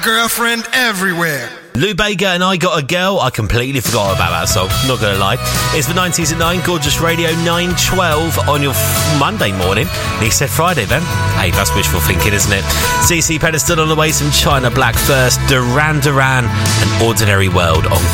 girlfriend everywhere. Lou Bega and I Got a Girl. I completely forgot about that song, not gonna lie. It's the 90s at 9, Gorgeous Radio 9:12 on your Monday morning. He said Friday then. Hey, that's wishful thinking, isn't it? CC Pedestal on the way, some China Black first, Duran Duran and Ordinary World on